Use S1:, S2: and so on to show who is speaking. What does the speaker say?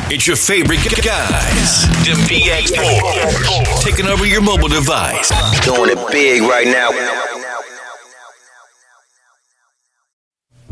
S1: It's your favorite guys. The BX Boys. Taking over your mobile device.
S2: Doing it big right now.